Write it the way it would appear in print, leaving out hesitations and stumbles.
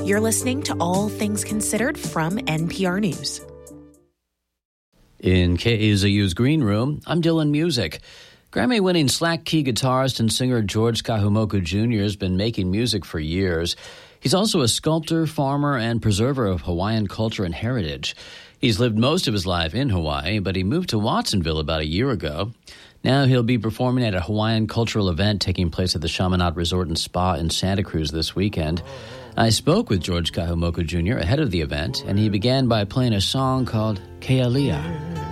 You're listening to All Things Considered from NPR News. In KAZU's Green Room, I'm Dylan Music. Grammy-winning slack key guitarist and singer George Kahumoku Jr. has been making music for years. He's also a sculptor, farmer, and preserver of Hawaiian culture and heritage. He's lived most of his life in Hawaii, but he moved to Watsonville about a year ago. Now he'll be performing at a Hawaiian cultural event taking place at the Chaminade Resort and Spa in Santa Cruz this weekend. I spoke with George Kahumoku Jr. ahead of the event, and he began by playing a song called Kealia.